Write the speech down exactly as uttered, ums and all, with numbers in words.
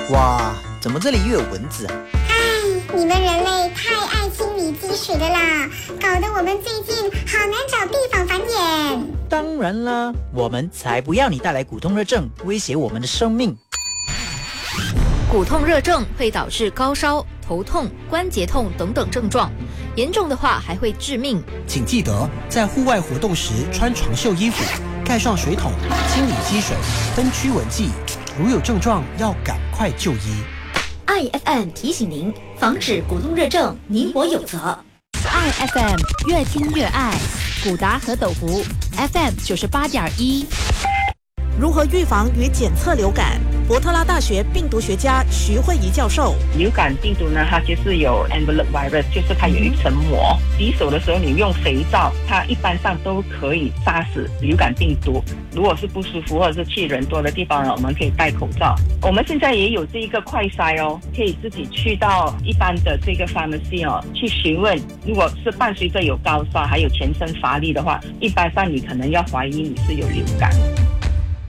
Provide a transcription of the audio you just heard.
哇，怎么这里又有蚊子啊？ 唉，你们人类太爱清理积水的啦，搞得我们最近好难找地方繁衍。 当然啦，我们才不要你带来骨痛热症，威胁我们的生命。 骨痛热症会导致高烧、头痛、关节痛等等症状，严重的话还会致命。 请记得在户外活动时穿长袖衣服，盖上水桶，清理积水，分驱蚊剂。如有症状，要赶快就医。 I F M 提醒您，防止骨痛热症，你我有责。 I F M 越听越爱，古达和斗福 F M 九十八点一。 如何预防与检测流感？伯特拉大学病毒学家徐慧仪教授， 流感病毒呢，它就是有 envelope virus， 就是它有一层膜。洗手的时候你用肥皂，它一般上都可以杀死流感病毒。如果是不舒服或者是去人多的地方呢，我们可以戴口罩。我们现在也有这一个快筛哦，可以自己去到一般的这个 pharmacy 哦，去询问。如果是伴随着有高烧还有全身乏力的话，一般上你可能要怀疑你是有流感。